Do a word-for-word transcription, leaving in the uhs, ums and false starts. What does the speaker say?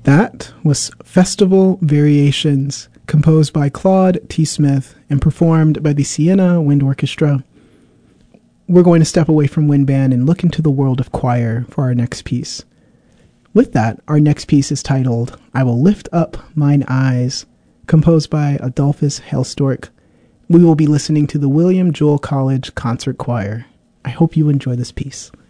That was Festival Variations, composed by Claude T. Smith and performed by the Siena Wind Orchestra. We're going to step away from wind band and look into the world of choir for our next piece. With that, our next piece is titled I Will Lift Up Mine Eyes, composed by Adolphus Hailstork. We will be listening to the William Jewell College Concert Choir. I hope you enjoy this piece.